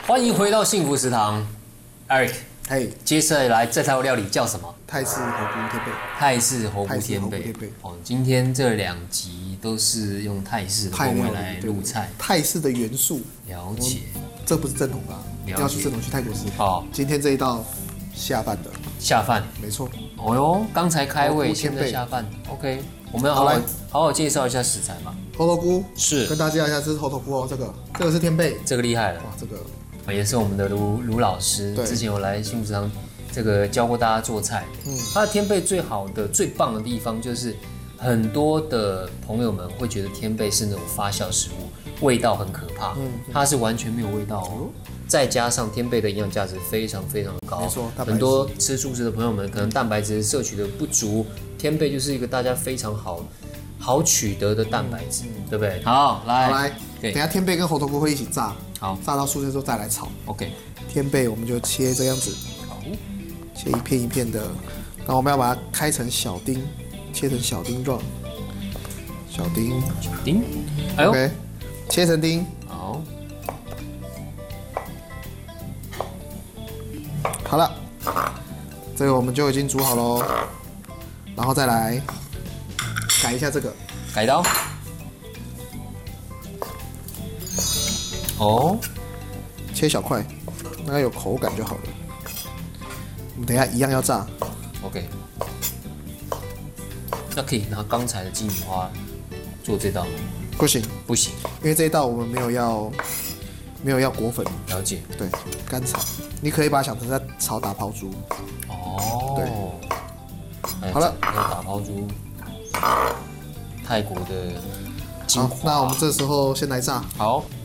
欢迎回到幸福食堂 ，Eric。 嘿， 接下来这道料理叫什么？ 泰式猴菇天贝。 泰式猴菇天贝。哦，今天这2集都是用泰式的风味来入菜。 泰式的元素。 了解。 这不是正统吧？要去正统去泰国吃。 好， 今天这一道下饭的。 下饭。 没错。 哦哟，刚才开胃，现在下饭。OK， 我们要好好介绍一下食材嘛。 猴头菇是， 跟大家介绍一下，这是猴头菇哦，这个是天贝， 这个厉害了。 哇，这个。 也是我们的卢老师，之前有来幸福食堂这个教过大家做菜。他的天贝最好的、最棒的地方就是很多的朋友们会觉得天贝是那种发酵食物，味道很可怕。它是完全没有味道哦。再加上天贝的营养价值非常非常的高， 没错， 很多吃素食的朋友们可能蛋白质摄取的不足，天贝就是一个大家非常好取得的蛋白质，对不对？好，来， 等下天贝跟猴头菇会一起炸。 好， 炸到酥脆之后再来炒。 OK， 天贝我们就切这样子，切一片一片的，然后我们要把它开成小丁，切成小丁状。小丁，哎呦 ，OK， 切成丁。 好， 好了，这个我们就已经煮好喽，然后再来改一下这个， 改刀。哦， 切小块，大概有口感就好了。我们等一下一样要炸。 OK， 那可以拿刚才的鸡米花做这道吗？ 不行， 不行， 因为这一道我们没有要裹粉。 了解。 对，干炒，你可以把它想成在炒打抛猪。 哦， 对，好了， 打抛猪，泰国的金华。 好，那我们这时候先来炸。 好。